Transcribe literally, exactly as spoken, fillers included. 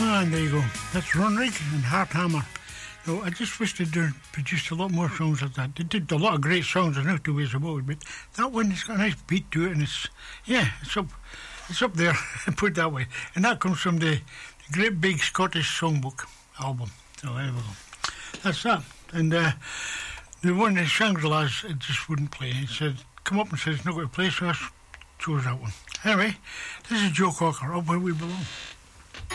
And there you go. That's Runrig and Heart Hammer. No, I just wish they'd done- produced a lot more songs like that. They did a lot of great songs, I know, two ways about it, but that one has got a nice beat to it, and it's, yeah, it's up, it's up there, put it that way. And that comes from the, the Great Big Scottish Songbook album. So there we go. That's that. And uh, the one in Shangri-La's, it just wouldn't play. It said, come up and said it's not going to play, so I chose that one. Anyway, this is Joe Cocker, Up Where We Belong.